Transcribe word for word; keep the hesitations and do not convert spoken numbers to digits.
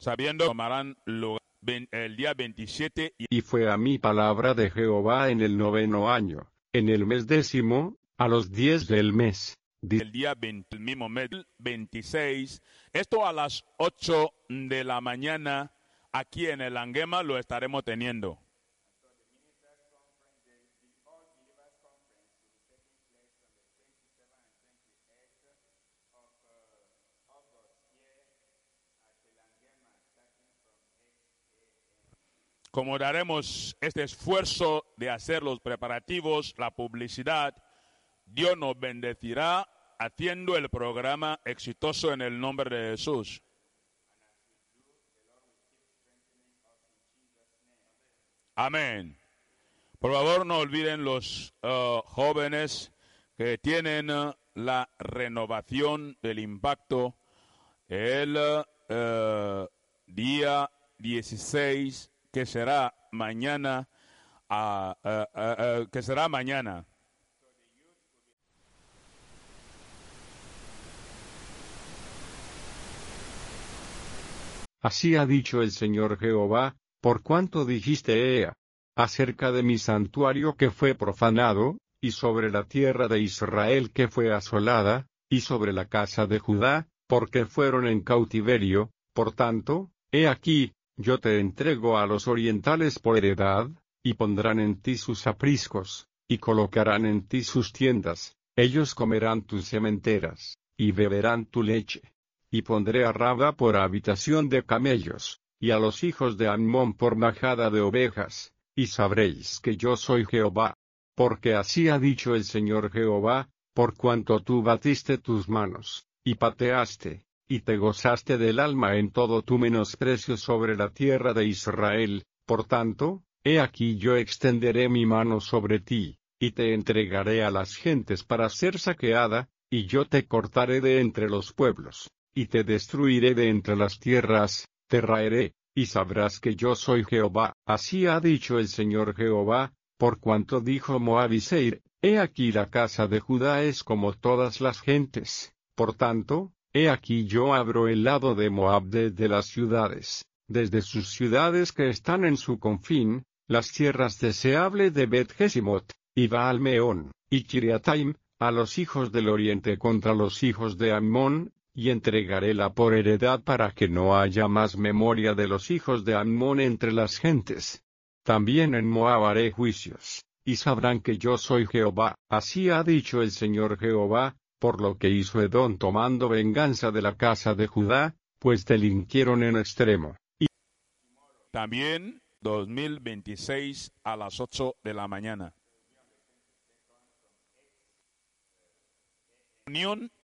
sabiendo que tomarán lugar el día veintisiete. Y... y fue a mí palabra de Jehová en el noveno año, en el mes décimo, a los diez del mes. El día veinte, el mismo mes, veintiséis, esto a las ocho de la mañana, aquí en el Angema lo estaremos teniendo. Como daremos este esfuerzo de hacer los preparativos, la publicidad, Dios nos bendecirá haciendo el programa exitoso en el nombre de Jesús. Amén. Por favor, no olviden los uh, jóvenes que tienen uh, la renovación del impacto el uh, día dieciséis, que será mañana, uh, uh, uh, uh, que será mañana. Así ha dicho el Señor Jehová, por cuanto dijiste Ea, acerca de mi santuario que fue profanado, y sobre la tierra de Israel que fue asolada, y sobre la casa de Judá, porque fueron en cautiverio, por tanto, he aquí, yo te entrego a los orientales por heredad, y pondrán en ti sus apriscos, y colocarán en ti sus tiendas, ellos comerán tus sementeras, y beberán tu leche. Y pondré a Rabba por habitación de camellos, y a los hijos de Ammón por majada de ovejas, y sabréis que yo soy Jehová. Porque así ha dicho el Señor Jehová, por cuanto tú batiste tus manos, y pateaste, y te gozaste del alma en todo tu menosprecio sobre la tierra de Israel, por tanto, he aquí yo extenderé mi mano sobre ti, y te entregaré a las gentes para ser saqueada, y yo te cortaré de entre los pueblos, y te destruiré de entre las tierras, te raeré, y sabrás que yo soy Jehová. Así ha dicho el Señor Jehová, por cuanto dijo Moab y Seir, he aquí la casa de Judá es como todas las gentes, por tanto, he aquí yo abro el lado de Moab desde las ciudades, desde sus ciudades que están en su confín, las tierras deseables de Bet-Jesimot, y Baal-Meón, y Kiriataim, a los hijos del oriente contra los hijos de Ammón, y entregaréla por heredad para que no haya más memoria de los hijos de Ammón entre las gentes. También en Moab haré juicios, y sabrán que yo soy Jehová. Así ha dicho el Señor Jehová, por lo que hizo Edom tomando venganza de la casa de Judá, pues delinquieron en extremo. Y también dos mil veintiséis a las ocho de la mañana. Unión